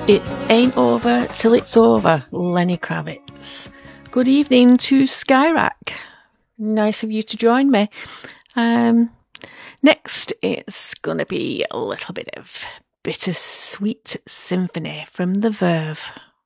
It ain't over till it's over, Lenny Kravitz. Good evening to Skyrack. Nice of you to join me. Next, it's going to be a little bit of Bittersweet Symphony from The Verve.